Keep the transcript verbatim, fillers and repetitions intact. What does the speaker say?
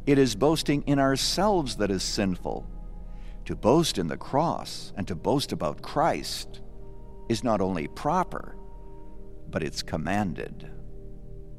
It is boasting in ourselves that is sinful. To boast in the cross and to boast about Christ is not only proper, but it's commanded.